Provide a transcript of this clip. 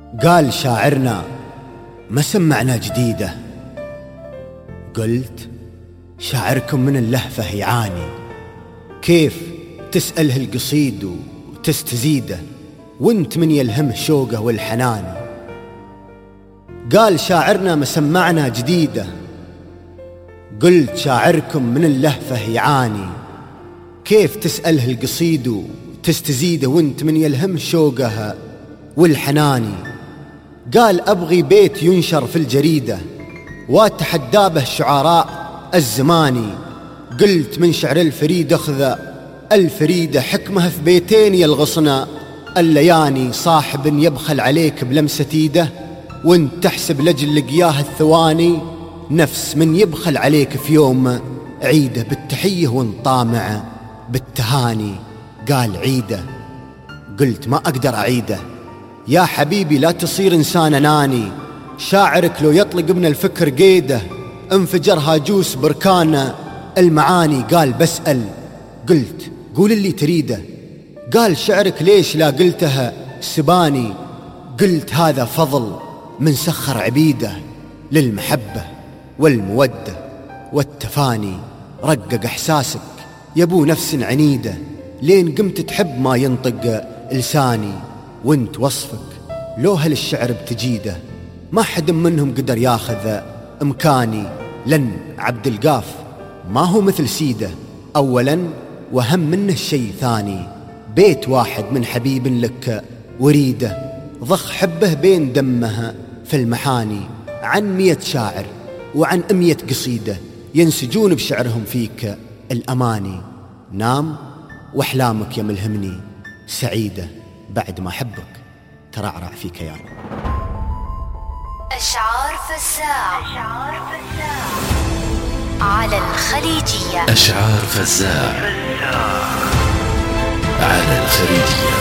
قال شاعرنا ما سمعنا جديدة. قلت شاعركم من اللهفة يعاني، كيف تسأله القصيد وتستزيده وانت من يلهمه شوقه والحنان. قال شاعرنا ما سمعنا جديدة. قلت شاعركم من اللهفة يعاني، كيف تسأله القصيد وتستزيده وانت من يلهمه شوقه والحنان. قال أبغي بيت ينشر في الجريدة واتحدى به شعراء الزماني. قلت من شعر الفريد أخذ الفريدة، حكمه في بيتين يلغصنا اللياني. صاحب يبخل عليك بلمسة ايده وانت تحسب لجل لقياه الثواني، نفس من يبخل عليك في يوم عيده بالتحية وانت طامع بالتهاني. قال عيده. قلت ما أقدر أعيده يا حبيبي، لا تصير إنسان أناني. شاعرك لو يطلق من الفكر قيده انفجر هاجوس بركان المعاني. قال بسأل. قلت قول اللي تريده. قال شعرك ليش لا قلتها سباني. قلت هذا فضل من سخر عبيده للمحبة والمودة والتفاني. رقق إحساسك يبو نفس عنيدة، لين قمت تحب ما ينطق لساني. وانت وصفك لو هالشعر بتجيده ما حد منهم قدر ياخذ امكاني. لن عبد القاف ما هو مثل سيده، اولا وهم منه شيء ثاني. بيت واحد من حبيب لك وريده، ضخ حبه بين دمه في المحاني. عن 100 شاعر وعن 100 قصيدة ينسجون بشعرهم فيك الأماني. نام وأحلامك يا ملهمني سعيدة، بعد ما حبك ترعرع في كيان. أشعار فزاع على الخليجية. أشعار فزاع على الخليجية.